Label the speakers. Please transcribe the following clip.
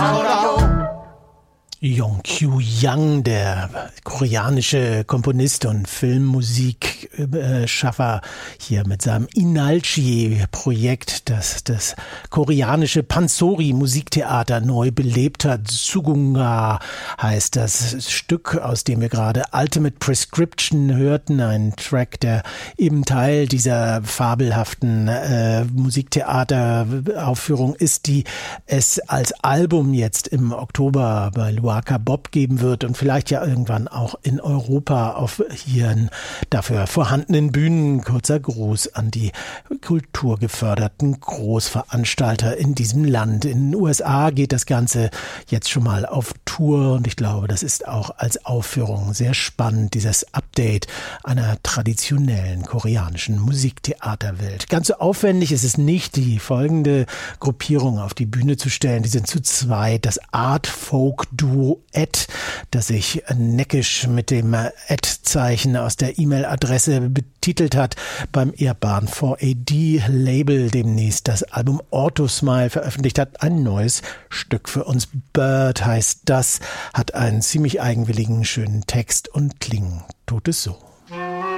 Speaker 1: Yong-Kyu Yang, der koreanische Komponist und Filmmusikschaffer, hier mit seinem Inalchi-Projekt, das das koreanische Pansori-Musiktheater neu belebt hat. Sugunga heißt das Stück, aus dem wir gerade Ultimate Prescription hörten, ein Track, der eben Teil dieser fabelhaften Musiktheateraufführung ist, die es als Album jetzt im Oktober bei Luaka Bob geben wird und vielleicht ja irgendwann auch in Europa auf hier dafür vorhandenen Bühnen. Kurzer Gruß an die kulturgeförderten Großveranstalter in diesem Land. In den USA geht das Ganze jetzt schon mal auf Tour und ich glaube, das ist auch als Aufführung sehr spannend, dieses Update einer traditionellen koreanischen Musiktheaterwelt. Ganz so aufwendig ist es nicht, die folgende Gruppierung auf die Bühne zu stellen. Die sind zu zweit, das Art-Folk-Duo Ed, das sich neckisch mit dem Ed-Zeichen aus der E-Mail-Adresse betitelt hat, beim ehrbaren 4AD-Label demnächst das Album Orthosmile veröffentlicht hat. Ein neues Stück für uns. Bird heißt das, hat einen ziemlich eigenwilligen, schönen Text und klingen tut es so.